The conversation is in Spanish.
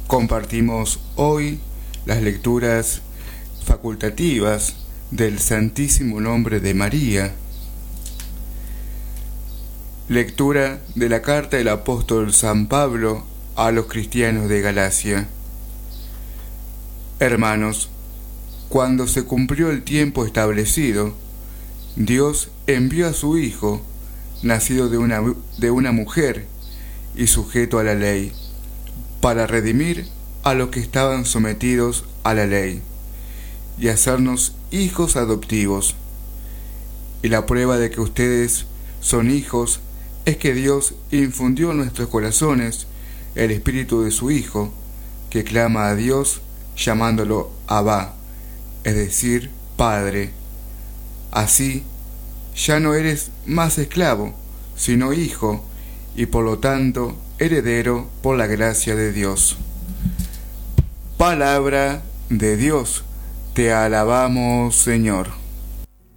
Compartimos hoy las lecturas facultativas del Santísimo Nombre de María. Lectura de la carta del apóstol San Pablo a los cristianos de Galacia. Hermanos, cuando se cumplió el tiempo establecido, Dios envió a su Hijo, nacido de una mujer y sujeto a la ley, para redimir a los que estaban sometidos a la ley y hacernos hijos adoptivos. Y la prueba de que ustedes son hijos es que Dios infundió en nuestros corazones el espíritu de su Hijo, que clama a Dios llamándolo Abba, es decir, Padre. Así, ya no eres más esclavo, sino hijo, y por lo tanto heredero por la gracia de Dios. Palabra de Dios, te alabamos, Señor.